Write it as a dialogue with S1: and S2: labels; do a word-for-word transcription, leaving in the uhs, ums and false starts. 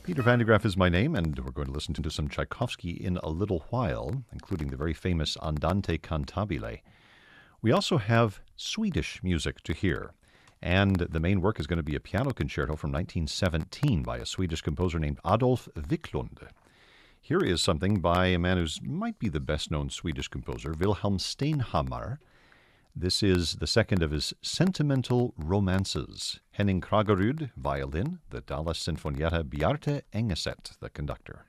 S1: Peter Van de Graaff is my name, and we're going to listen to some Tchaikovsky in a little while, including the very famous Andante Cantabile. We also have Swedish music to hear, and the main work is going to be a piano concerto from nineteen seventeen by a Swedish composer named Adolf Wiklund. Here is something by a man who might be the best-known Swedish composer, Wilhelm Steinhammar. This is the second of his sentimental romances. Henning Kragerud, violin, the Dallas Sinfonietta Bjarte Engeset, the conductor.